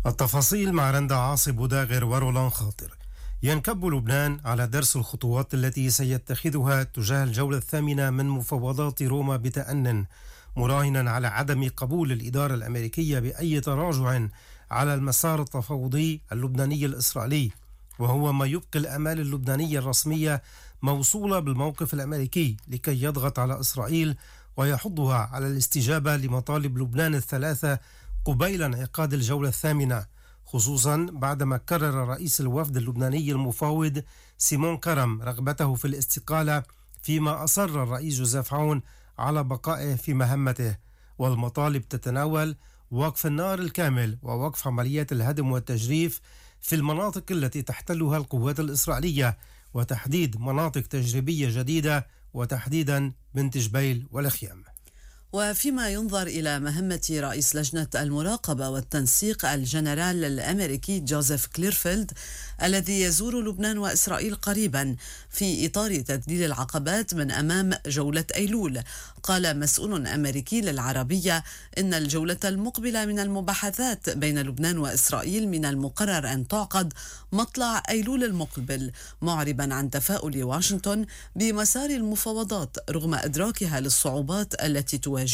التفاصيل مع رندا عاصي بوداغر ورولان خاطر. ينكب لبنان على درس الخطوات التي سيتخذها تجاه الجولة الثامنة من مفاوضات روما بتأنٍ، مراهنا على عدم قبول الإدارة الأمريكية بأي تراجع على المسار التفاوضي اللبناني الإسرائيلي، وهو ما يبقي الآمال اللبنانية الرسمية موصولة بالموقف الأمريكي لكي يضغط على إسرائيل ويحضها على الاستجابة لمطالب لبنان الثلاثة قبيل انعقاد الجولة الثامنة، خصوصا بعدما كرر رئيس الوفد اللبناني المفاوض سيمون كرم رغبته في الاستقالة، فيما أصر الرئيس جوزيف عون على بقائه في مهمته. والمطالب تتناول وقف النار الكامل ووقف عمليات الهدم والتجريف في المناطق التي تحتلها القوات الإسرائيلية، وتحديد مناطق تجريبية جديدة وتحديدا بنت جبيل والخيام. وفيما ينظر إلى مهمة رئيس لجنة المراقبة والتنسيق الجنرال الأمريكي جوزيف كليرفيلد الذي يزور لبنان وإسرائيل قريبا في إطار تذليل العقبات من أمام جولة أيلول، قال مسؤول أمريكي للعربية إن الجولة المقبلة من المباحثات بين لبنان وإسرائيل من المقرر أن تعقد مطلع أيلول المقبل، معربا عن تفاؤل واشنطن بمسار المفاوضات رغم إدراكها للصعوبات التي تواجهها.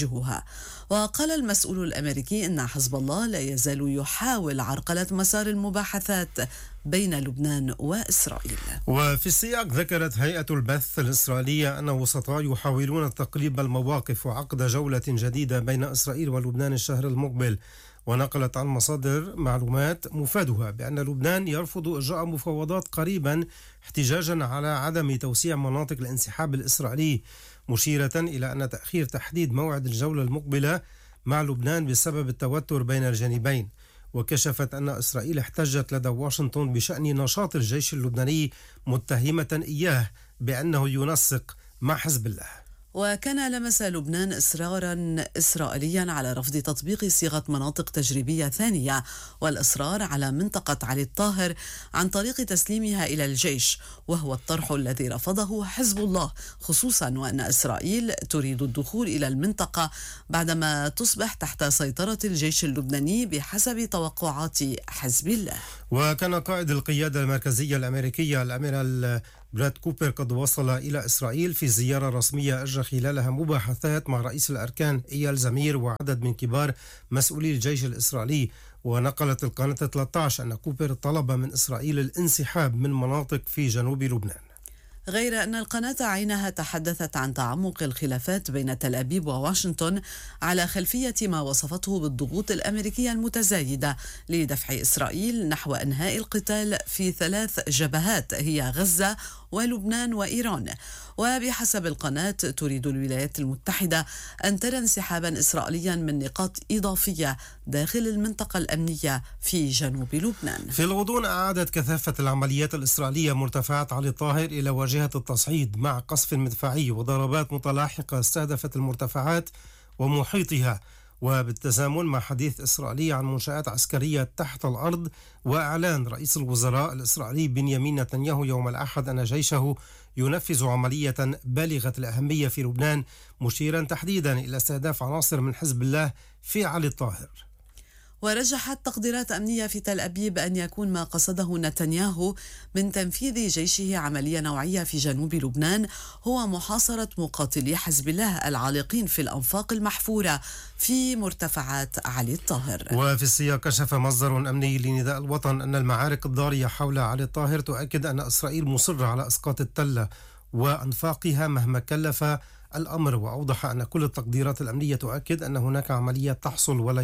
وقال المسؤول الأمريكي إن حزب الله لا يزال يحاول عرقلة مسار المباحثات بين لبنان وإسرائيل. وفي السياق ذكرت هيئة البث الإسرائيلية أن وسطاء يحاولون تقليب المواقف وعقد جولة جديدة بين إسرائيل ولبنان الشهر المقبل، ونقلت عن مصادر معلومات مفادها بأن لبنان يرفض إجراء مفاوضات قريبا احتجاجا على عدم توسيع مناطق الانسحاب الإسرائيلي، مشيرة إلى أن تأخير تحديد موعد الجولة المقبلة مع لبنان بسبب التوتر بين الجانبين. وكشفت أن إسرائيل احتجت لدى واشنطن بشأن نشاط الجيش اللبناني، متهمة إياه بأنه ينسق مع حزب الله. وكان لمس لبنان إصرارا إسرائيليا على رفض تطبيق صيغة مناطق تجريبية ثانية والإصرار على منطقة علي الطاهر عن طريق تسليمها إلى الجيش، وهو الطرح الذي رفضه حزب الله، خصوصا وأن إسرائيل تريد الدخول إلى المنطقة بعدما تصبح تحت سيطرة الجيش اللبناني بحسب توقعات حزب الله. وكان قائد القيادة المركزية الأمريكية الأميرال براد كوبر قد وصل إلى إسرائيل في زيارة رسمية أجرى خلالها مباحثات مع رئيس الأركان إيال زمير وعدد من كبار مسؤولي الجيش الإسرائيلي. ونقلت القناة 13 أن كوبر طلب من إسرائيل الانسحاب من مناطق في جنوب لبنان، غير أن القناة عينها تحدثت عن تعمق الخلافات بين تل أبيب وواشنطن على خلفية ما وصفته بالضغوط الأمريكية المتزايدة لدفع إسرائيل نحو إنهاء القتال في 3 جبهات هي غزة ولبنان وإيران. وبحسب القناة تريد الولايات المتحدة أن ترى انسحابا إسرائيليا من نقاط إضافية داخل المنطقة الأمنية في جنوب لبنان. في الغضون أعادت كثافة العمليات الإسرائيلية مرتفعات علي الطاهر إلى واجهة التصعيد مع قصف مدفعي وضربات متلاحقة استهدفت المرتفعات ومحيطها، وبالتزامن مع حديث إسرائيلي عن منشآت عسكرية تحت الأرض. وإعلان رئيس الوزراء الإسرائيلي بنيامين نتنياهو يوم الأحد أن جيشه ينفذ عملية بالغة الأهمية في لبنان، مشيرا تحديدا إلى استهداف عناصر من حزب الله في علي الطاهر. ورجحت تقديرات أمنية في تل أبيب أن يكون ما قصده نتنياهو من تنفيذ جيشه عملية نوعية في جنوب لبنان هو محاصرة مقاتلي حزب الله العالقين في الأنفاق المحفورة في مرتفعات علي الطاهر. وفي السياق كشف مصدر أمني لنداء الوطن أن المعارك الضارية حول علي الطاهر تؤكد أن إسرائيل مصرة على إسقاط التلة وأنفاقها مهما كلف الأمر، وأوضح أن كل التقديرات الأمنية تؤكد أن هناك عملية تحصل ولا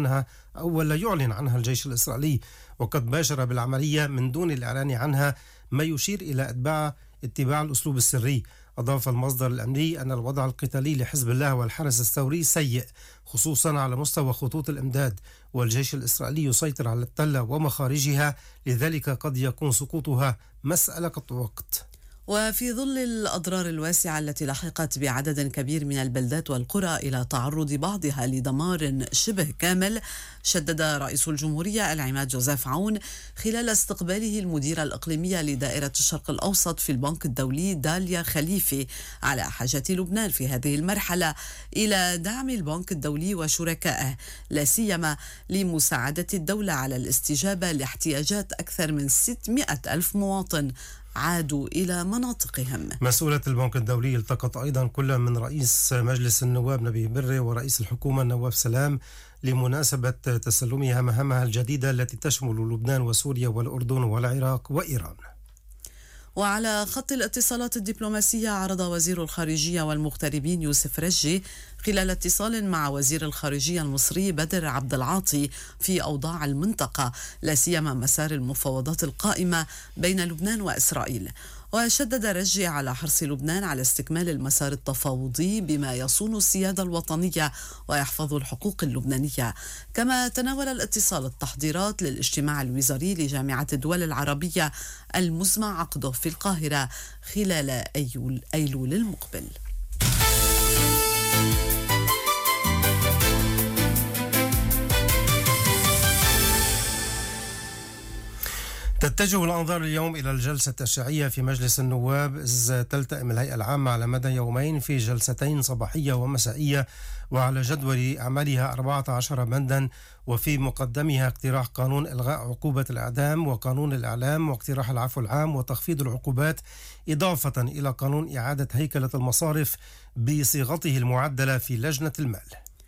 يعلن عنها الجيش الإسرائيلي، وقد باشر بالعملية من دون الإعلان عنها، ما يشير إلى اتباع الأسلوب السري. أضاف المصدر الأمني أن الوضع القتالي لحزب الله والحرس الثوري سيء، خصوصا على مستوى خطوط الإمداد، والجيش الإسرائيلي يسيطر على التلة ومخارجها، لذلك قد يكون سقوطها مسألة وقت. وفي ظل الأضرار الواسعة التي لحقت بعدد كبير من البلدات والقرى إلى تعرض بعضها لدمار شبه كامل، شدد رئيس الجمهورية العماد جوزيف عون خلال استقباله المديرة الإقليمية لدائرة الشرق الأوسط في البنك الدولي داليا خليفي على حاجة لبنان في هذه المرحلة إلى دعم البنك الدولي وشركائه، لا سيما لمساعدة الدولة على الاستجابة لاحتياجات أكثر من 600 ألف مواطن عادوا إلى مناطقهم. مسؤولة البنك الدولي التقط أيضا كل من رئيس مجلس النواب نبيه بري ورئيس الحكومة نواف سلام لمناسبة تسلمها مهامها الجديدة التي تشمل لبنان وسوريا والأردن والعراق وإيران. وعلى خط الاتصالات الدبلوماسية عرض وزير الخارجية والمغتربين يوسف رجي خلال اتصال مع وزير الخارجية المصري بدر عبد العاطي في أوضاع المنطقة، لا سيما مسار المفاوضات القائمة بين لبنان وإسرائيل. وشدد رجي على حرص لبنان على استكمال المسار التفاوضي بما يصون السيادة الوطنية ويحفظ الحقوق اللبنانية. كما تناول الاتصال التحضيرات للاجتماع الوزاري لجامعة الدول العربية المزمع عقده في القاهرة خلال أيلول المقبل. تتجه الأنظار اليوم إلى الجلسة التشريعية في مجلس النواب، إذ تلتئم الهيئة العامة على مدى يومين في جلستين صباحية ومسائية، وعلى جدول أعمالها 14 بندا، وفي مقدمها اقتراح قانون إلغاء عقوبة الإعدام وقانون الإعلام واقتراح العفو العام وتخفيض العقوبات، إضافة إلى قانون إعادة هيكلة المصارف بصيغته المعدلة في لجنة المال.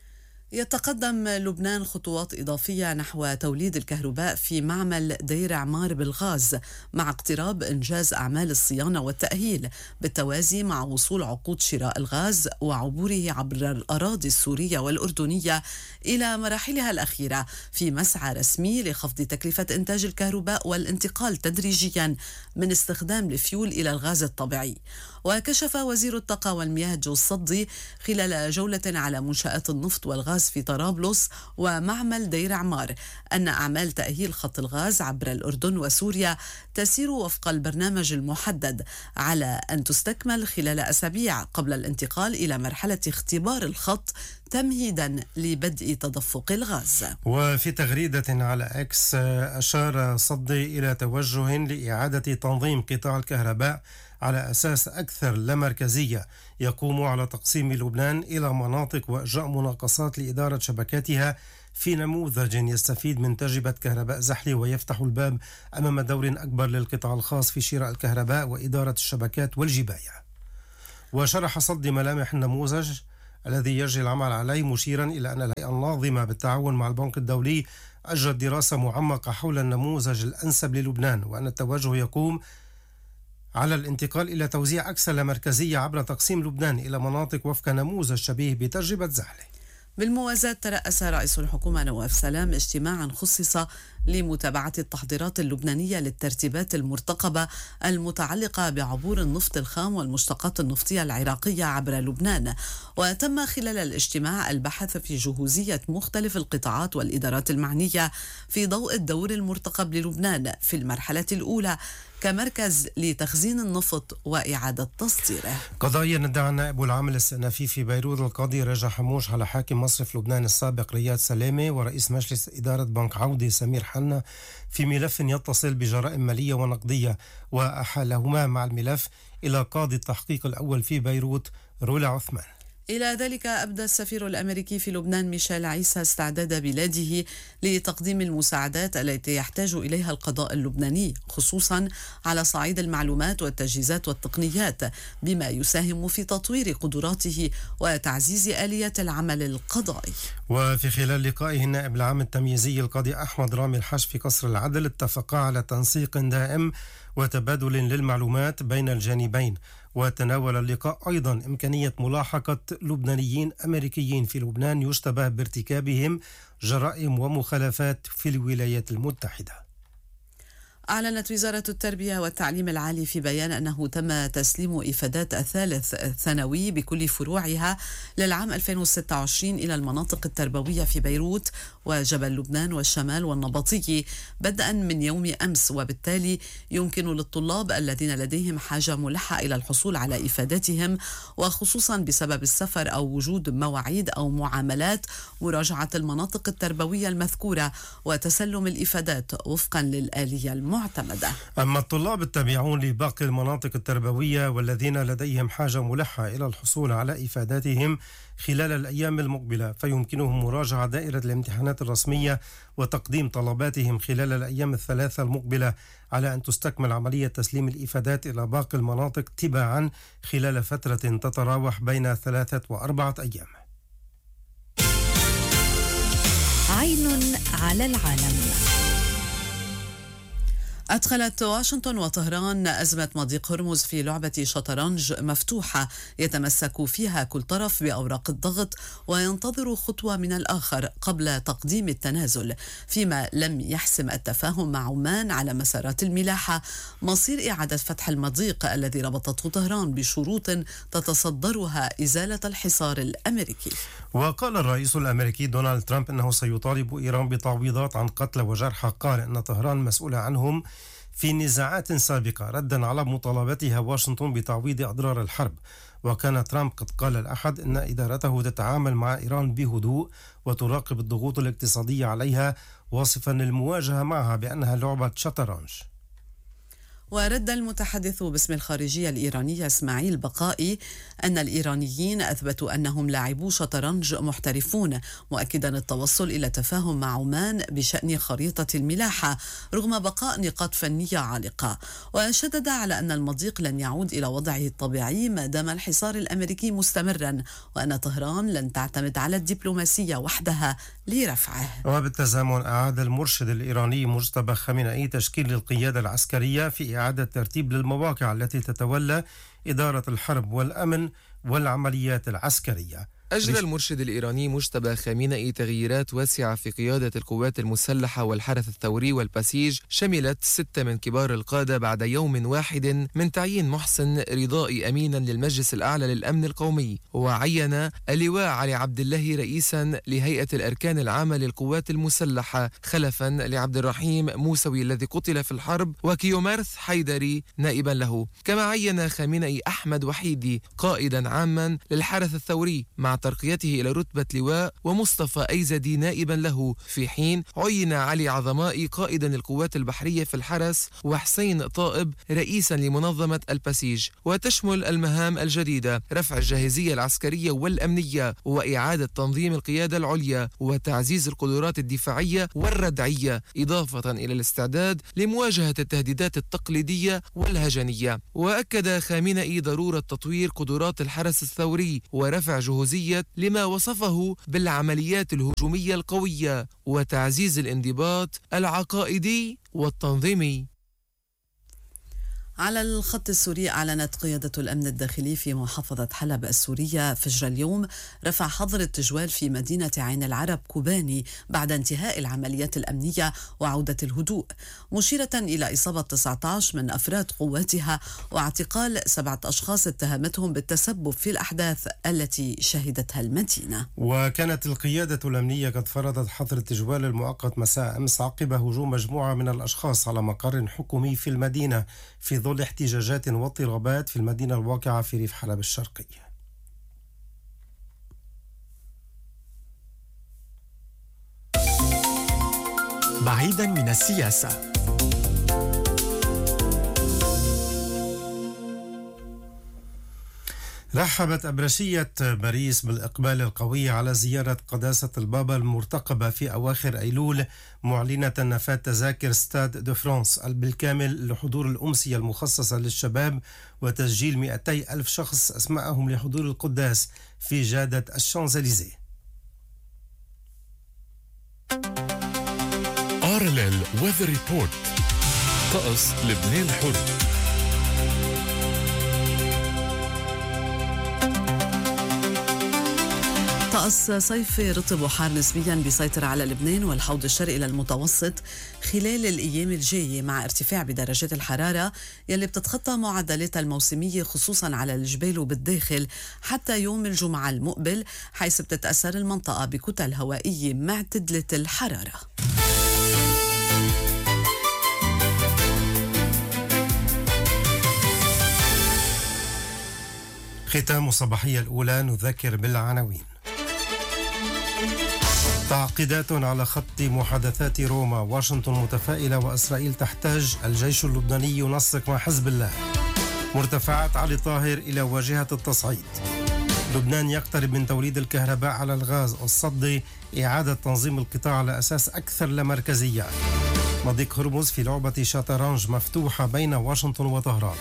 يتقدم لبنان خطوات إضافية نحو توليد الكهرباء في معمل دير عمار بالغاز، مع اقتراب إنجاز أعمال الصيانة والتأهيل، بالتوازي مع وصول عقود شراء الغاز وعبوره عبر الأراضي السورية والأردنية إلى مراحلها الأخيرة، في مسعى رسمي لخفض تكلفة إنتاج الكهرباء والانتقال تدريجيا من استخدام الفيول إلى الغاز الطبيعي. وكشف وزير الطاقة والمياه جو الصدي خلال جولة على منشآت النفط والغاز في طرابلس ومعمل دير عمار أن أعمال تأهيل خط الغاز عبر الأردن وسوريا تسير وفق البرنامج المحدد، على أن تستكمل خلال أسابيع قبل الانتقال إلى مرحلة اختبار الخط تمهيدا لبدء تدفق الغاز. وفي تغريدة على إكس أشار صدي إلى توجه لإعادة تنظيم قطاع الكهرباء على أساس أكثر لامركزية، يقوم على تقسيم لبنان إلى مناطق وإجراء مناقصات لإدارة شبكاتها في نموذج يستفيد من تجربة كهرباء زحلي، ويفتح الباب أمام دور أكبر للقطاع الخاص في شراء الكهرباء وإدارة الشبكات والجباية. وشرح صدي ملامح النموذج الذي يجري العمل عليه، مشيرا إلى أن الهيئة الناظمة بالتعاون مع البنك الدولي أجرت دراسة معمقة حول النموذج الأنسب للبنان، وأن التوجه يقوم على الانتقال إلى توزيع أكثر مركزية عبر تقسيم لبنان إلى مناطق وفق نموذج شبيه بتجربة زحلة. بالموازاة ترأس رئيس الحكومة نواف سلام اجتماعا خصص لمتابعة التحضيرات اللبنانية للترتيبات المرتقبة المتعلقة بعبور النفط الخام والمشتقات النفطية العراقية عبر لبنان. وتم خلال الاجتماع البحث في جهوزية مختلف القطاعات والإدارات المعنية في ضوء الدور المرتقب للبنان في المرحلة الأولى كمركز لتخزين النفط وإعادة تصديره. قضايا ندعى النائب العام الاستئنافي في بيروت القاضي رجا حموش على حاكم مصرف لبنان السابق رياض سلامة ورئيس مجلس إدارة بنك عودة سمير حنا في ملف يتصل بجرائم مالية ونقدية، وأحالهما مع الملف إلى قاضي التحقيق الأول في بيروت رولا عثمان. إلى ذلك أبدى السفير الأمريكي في لبنان ميشيل عيسى استعداد بلاده لتقديم المساعدات التي يحتاج إليها القضاء اللبناني، خصوصا على صعيد المعلومات والتجهيزات والتقنيات، بما يساهم في تطوير قدراته وتعزيز آليات العمل القضائي. وفي خلال لقائه النائب العام التمييزي القاضي أحمد رامي الحج في قصر العدل اتفقا على تنسيق دائم وتبادل للمعلومات بين الجانبين. وتناول اللقاء أيضا إمكانية ملاحقة لبنانيين أمريكيين في لبنان يشتبه بارتكابهم جرائم ومخالفات في الولايات المتحدة. أعلنت وزارة التربية والتعليم العالي في بيان أنه تم تسليم إفادات الثالث ثانوي بكل فروعها للعام 2026 إلى المناطق التربوية في بيروت وجبل لبنان والشمال والنبطي بدءا من يوم أمس، وبالتالي يمكن للطلاب الذين لديهم حاجة ملحة إلى الحصول على إفاداتهم، وخصوصا بسبب السفر أو وجود مواعيد أو معاملات، مراجعة المناطق التربوية المذكورة وتسلم الإفادات وفقا للآلية المعتمدة. أما الطلاب التابعون لباقي المناطق التربوية والذين لديهم حاجة ملحة إلى الحصول على إفاداتهم خلال الأيام المقبلة فيمكنهم مراجعة دائرة الامتحانات الرسمية وتقديم طلباتهم خلال الأيام الثلاثة المقبلة، على أن تستكمل عملية تسليم الإفادات إلى باقي المناطق تباعا خلال فترة تتراوح بين 3 و4 أيام. عين على العالم. أدخلت واشنطن وطهران أزمة مضيق هرمز في لعبة شطرنج مفتوحة يتمسك فيها كل طرف بأوراق الضغط وينتظر خطوة من الآخر قبل تقديم التنازل، فيما لم يحسم التفاهم مع عمان على مسارات الملاحة مصير إعادة فتح المضيق الذي ربطته طهران بشروط تتصدرها إزالة الحصار الأمريكي. وقال الرئيس الأمريكي دونالد ترامب أنه سيطالب إيران بتعويضات عن قتلى وجرحى، قال أن طهران مسؤولة عنهم في نزاعات سابقة، ردا على مطالبتها واشنطن بتعويض أضرار الحرب. وكان ترامب قد قال الأحد أن إدارته تتعامل مع إيران بهدوء وتراقب الضغوط الاقتصادية عليها، واصفا المواجهة معها بأنها لعبة شطرنج. ورد المتحدث باسم الخارجية الإيرانية إسماعيل بقائي أن الإيرانيين أثبتوا أنهم لاعبو شطرنج محترفون، مؤكدا التوصل إلى تفاهم مع عمان بشأن خريطة الملاحة رغم بقاء نقاط فنية عالقة. وشدد على أن المضيق لن يعود إلى وضعه الطبيعي ما دام الحصار الأمريكي مستمرا، وأن طهران لن تعتمد على الدبلوماسية وحدها لرفعه. وبالتزامن أعاد المرشد الإيراني مجتبى خامنئي تشكيل القيادة العسكرية في إعادة ترتيب للمواقع التي تتولى إدارة الحرب والأمن والعمليات العسكرية. أجرى المرشد الإيراني مجتبى خامنئي تغييرات واسعة في قيادة القوات المسلحة والحرس الثوري والبسيج، شملت 6 من كبار القادة بعد يوم واحد من تعيين محسن رضائي أمينا للمجلس الأعلى للأمن القومي، وعين اللواء علي عبد الله رئيسا لهيئة الأركان العامة للقوات المسلحة خلفا لعبد الرحيم موسوي الذي قتل في الحرب، وكيومارث حيدري نائبا له. كما عين خامنئي أحمد وحيدي قائدا عاما للحرس الثوري مع ترقيته إلى رتبة لواء، ومصطفى أيزدي نائبا له، في حين عين علي عظمائي قائدا القوات البحرية في الحرس، وحسين طائب رئيسا لمنظمة البسيج. وتشمل المهام الجديدة رفع الجاهزية العسكرية والأمنية وإعادة تنظيم القيادة العليا وتعزيز القدرات الدفاعية والردعية، إضافة إلى الاستعداد لمواجهة التهديدات التقليدية والهجنية. وأكد خامنئي ضرورة تطوير قدرات الحرس الثوري ورفع جهوزية لما وصفه بالعمليات الهجومية القوية وتعزيز الانضباط العقائدي والتنظيمي. على الخط السوري أعلنت قيادة الأمن الداخلي في محافظة حلب السورية فجر اليوم رفع حظر التجوال في مدينة عين العرب كوباني بعد انتهاء العمليات الأمنية وعودة الهدوء، مشيرة إلى إصابة 19 من أفراد قواتها واعتقال 7 أشخاص اتهمتهم بالتسبب في الأحداث التي شهدتها المدينة. وكانت القيادة الأمنية قد فرضت حظر التجوال المؤقت مساء أمس عقب هجوم مجموعة من الأشخاص على مقر حكومي في المدينة في ظل احتجاجات واضطرابات في المدينة الواقعة في ريف حلب الشرقية. بعيدا من السياسة. رحبت أبرشية باريس بالإقبال القوي على زيارة قداسة البابا المرتقبة في أواخر أيلول، معلنة نفاذ تذاكر ستاد دو فرانس بالكامل لحضور الأمسية المخصصة للشباب وتسجيل 200,000 شخص أسماءهم لحضور القداس في جادة الشانزليزيه. RLL Weather Report. طقس لبنان الحر. طقس صيفي رطب وحار نسبيا بيسيطر على لبنان والحوض الشرقي للمتوسط خلال الأيام الجاية، مع ارتفاع بدرجات الحرارة يلي بتتخطى معدلاتها الموسمية خصوصا على الجبال وبالداخل حتى يوم الجمعة المقبل، حيث بتتأثر المنطقة بكتل هوائية معتدلة الحرارة. ختام الصباحية الأولى نذكر بالعناوين. تعقيدات على خط محادثات روما، واشنطن متفائلة وإسرائيل تحتاج، الجيش اللبناني ينسق مع حزب الله. مرتفعات علي طاهر إلى واجهة التصعيد. لبنان يقترب من توليد الكهرباء على الغاز، الصد إعادة تنظيم القطاع على أساس أكثر لمركزية. مضيق هرمز في لعبة شطرنج مفتوحة بين واشنطن وطهران.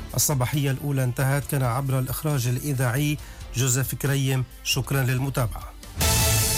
الصباحية الأولى انتهت، كان عبر الإخراج الإذاعي جوزيف كريم. شكرا للمتابعة.